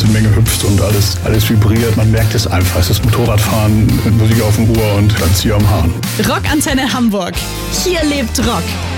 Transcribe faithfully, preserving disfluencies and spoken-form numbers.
ganze Menge hüpft und alles, alles vibriert. Man merkt es einfach. Es ist Motorradfahren mit Musik auf dem Ohr und ganz hier am Hahn. Rockantenne Hamburg. Hier lebt Rock.